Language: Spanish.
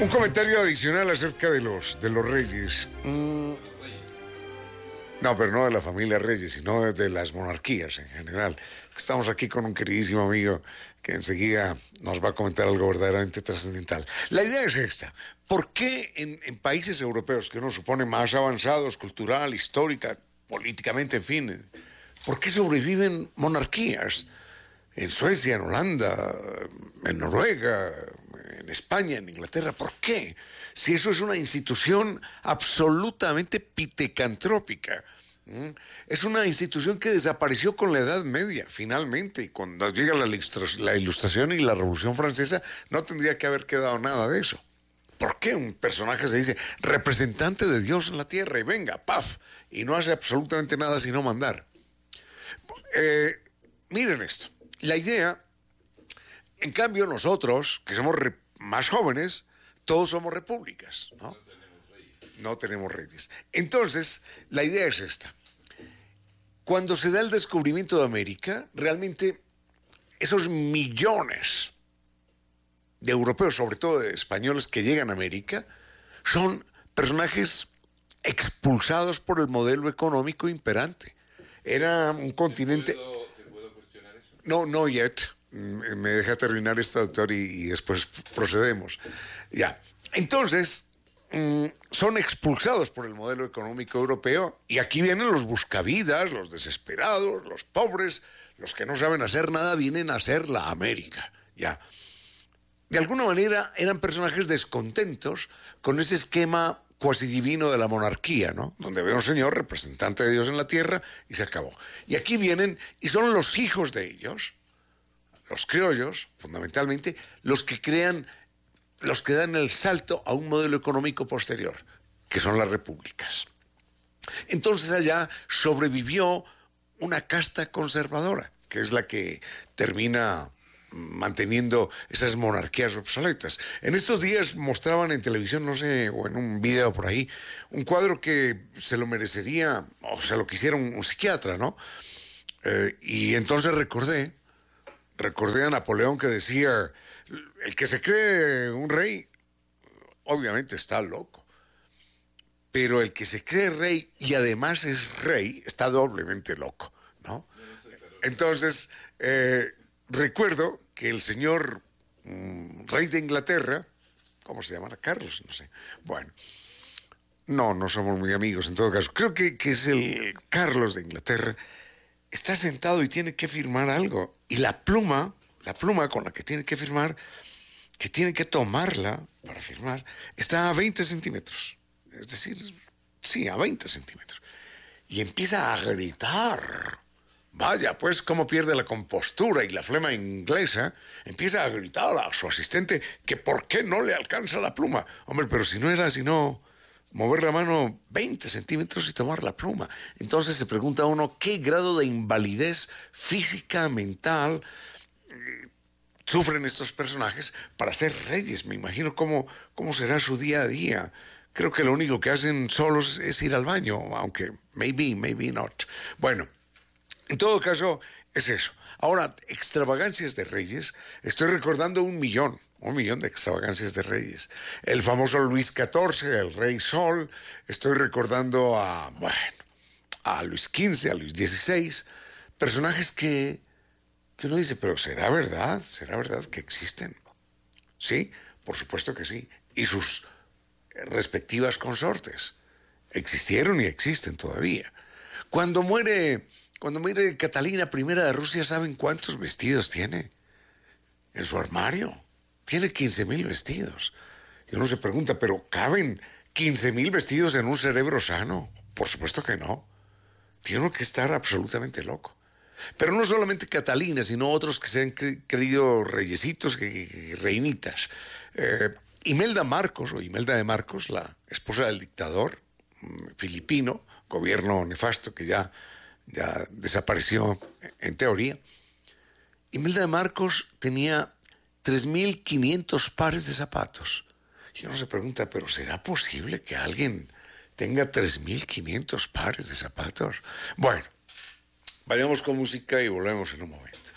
Un comentario adicional acerca de los reyes. No, pero no de la familia Reyes, sino de las monarquías en general. Estamos aquí con un queridísimo amigo que enseguida nos va a comentar algo verdaderamente trascendental. La idea es esta. ¿Por qué en países europeos que uno supone más avanzados, cultural, histórica, políticamente, en fin, por qué sobreviven monarquías? En Suecia, en Holanda, en Noruega, en España, en Inglaterra. ¿Por qué? Si eso es una institución absolutamente pitecantrópica. Es una institución que desapareció con la Edad Media, finalmente, y cuando llega la Ilustración y la Revolución Francesa, no tendría que haber quedado nada de eso. ¿Por qué un personaje se dice representante de Dios en la tierra y venga, paf, y no hace absolutamente nada sino mandar? Miren esto. La idea, en cambio nosotros, que somos más jóvenes, todos somos repúblicas, ¿no? No tenemos reyes. Entonces, la idea es esta. Cuando se da el descubrimiento de América, realmente esos millones de europeos, sobre todo de españoles que llegan a América, son personajes expulsados por el modelo económico imperante. Era un continente... ¿Te puedo cuestionar eso? No yet. Me deja terminar esto, doctor, y después procedemos. Ya. Entonces, son expulsados por el modelo económico europeo y aquí vienen los buscavidas, los desesperados, los pobres, los que no saben hacer nada, vienen a hacer la América. Ya. De alguna manera eran personajes descontentos con ese esquema cuasi divino de la monarquía, ¿no? Donde ve un señor representante de Dios en la tierra y se acabó. Y aquí vienen y son los hijos de ellos, los criollos, fundamentalmente, los que dan el salto a un modelo económico posterior, que son las repúblicas. Entonces allá sobrevivió una casta conservadora, que es la que termina manteniendo esas monarquías obsoletas. En estos días mostraban en televisión, no sé, o en un video por ahí, un cuadro que se lo merecería, o se lo quisiera un psiquiatra, ¿no? Y entonces recordé a Napoleón que decía, el que se cree un rey, obviamente está loco, pero el que se cree rey y además es rey, está doblemente loco, ¿no? Entonces, recuerdo que el señor rey de Inglaterra, ¿cómo se llama? Carlos, no sé. Bueno, no somos muy amigos en todo caso. Creo que es el Carlos de Inglaterra. Está sentado y tiene que firmar algo. Y la pluma con la que tiene que firmar, que tiene que tomarla para firmar, está a 20 centímetros. Es decir, sí, a 20 centímetros. Y empieza a gritar. Vaya, pues, cómo pierde la compostura y la flema inglesa. Empieza a gritar a su asistente que por qué no le alcanza la pluma. Hombre, pero si no era sino mover la mano 20 centímetros y tomar la pluma. Entonces se pregunta uno qué grado de invalidez física, mental, sufren estos personajes para ser reyes. Me imagino cómo será su día a día. Creo que lo único que hacen solos es ir al baño, aunque maybe not. Bueno, en todo caso es eso. Ahora, extravagancias de reyes, estoy recordando un millón de extravagancias de reyes. El famoso Luis XIV, el Rey Sol, estoy recordando a Luis XV, a Luis XVI, personajes que uno dice, pero ¿será verdad que existen? Sí, por supuesto que sí. Y sus respectivas consortes existieron y existen todavía. Cuando muere Catalina I de Rusia, ¿saben cuántos vestidos tiene en su armario? Tiene 15,000 vestidos. Y uno se pregunta, ¿pero caben 15,000 vestidos en un cerebro sano? Por supuesto que no. Tiene que estar absolutamente loco. Pero no solamente Catalina, sino otros que se han creído reyesitos y reinitas. Imelda de Marcos, la esposa del dictador filipino, gobierno nefasto que ya desapareció en teoría. Imelda de Marcos tenía 3,500 pares de zapatos. Y uno se pregunta, ¿pero será posible que alguien tenga 3,500 pares de zapatos? Bueno, vayamos con música y volvemos en un momento.